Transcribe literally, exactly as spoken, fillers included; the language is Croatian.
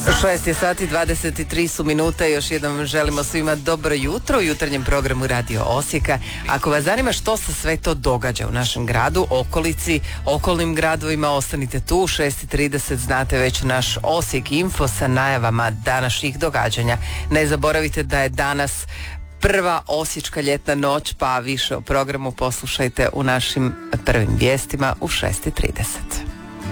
šest je sati, dvadeset tri su minute. Još jednom želimo svima dobro jutro u jutarnjem programu Radio Osijeka. Ako vas zanima što se sve to događa u našem gradu, okolici, okolnim gradovima, ostanite tu. U šest i trideset znate već naš Osijek Info sa najavama današnjih događanja. Ne zaboravite da je danas prva osječka ljetna noć, pa više o programu poslušajte u našim prvim vijestima u šest i trideset.